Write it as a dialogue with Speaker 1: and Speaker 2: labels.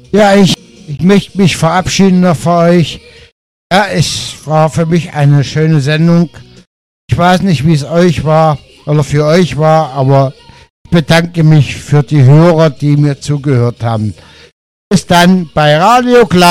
Speaker 1: Ja, ich möchte mich verabschieden noch für euch. Ja, es war für mich eine schöne Sendung. Ich weiß nicht, wie es euch war oder für euch war, aber ich bedanke mich für die Hörer, die mir zugehört haben. Bis dann bei Radio Klar.